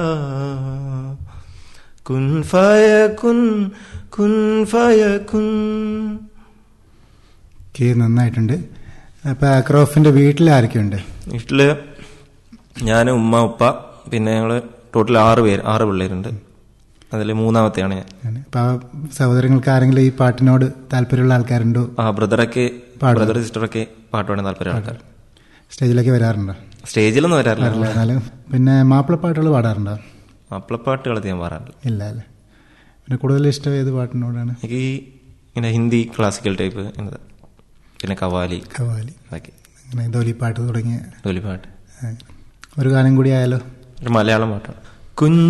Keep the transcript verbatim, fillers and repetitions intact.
കുൻ ഫയകുൻ കുൻ ഫയകുൻ. നന്നായിട്ടുണ്ട്. അപ്പൊ അക്രോഫിന്റെ വീട്ടിൽ ആരൊക്കെയുണ്ട്? വീട്ടില് ഞാൻ, ഉമ്മ, ഉപ്പ, പിന്നെ ഞങ്ങള് ടോട്ടൽ ആറ് പേര് ആറ് പിള്ളേരുണ്ട്. അതിൽ മൂന്നാമത്തെയാണ് ഞാൻ. അപ്പൊ സഹോദരങ്ങൾക്ക് ആരെങ്കിലും ഈ പാട്ടിനോട് താല്പര്യമുള്ള ആൾക്കാരുണ്ടോ? ആ ബ്രദറൊക്കെ ബ്രദർ സിസ്റ്ററൊക്കെ പാട്ട് പാടാൻ താല്പര്യമുള്ള ആൾക്കാർ. സ്റ്റേജിലൊക്കെ വരാറുണ്ടോ? സ്റ്റേജിലൊന്നും വരാറില്ല. എന്നാലും പിന്നെ മാപ്പിളപ്പാട്ടുകൾ പാടാറുണ്ടോ? മാപ്പിളപ്പാട്ടുകൾ ഞാൻ പാടാറില്ല. ഇല്ല അല്ലേ. പിന്നെ കൂടുതൽ ഇഷ്ടം ഏത് പാട്ടിനോടാണ്? എനിക്ക് ഇങ്ങനെ ഹിന്ദി ക്ലാസിക്കൽ ടൈപ്പ്, പിന്നെ കവാലി കവാലി അങ്ങനെ ധോലിപ്പാട്ട് തുടങ്ങിയ ധോലിപ്പാട്ട്. ഒരു ഗാനം കൂടി ആയാലോ? ഒരു മലയാളം പാട്ടാണ്. കുഞ്ഞ്